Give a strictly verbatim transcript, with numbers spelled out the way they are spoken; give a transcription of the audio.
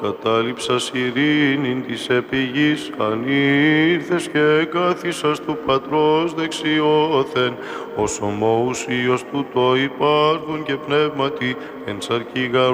Κατάληψας ειρήνην της επιγής, αν ήρθες και κάθισας του Πατρός δεξιόθεν, ως ομοουσίος του το υπάρχον και πνεύματι εν σαρκή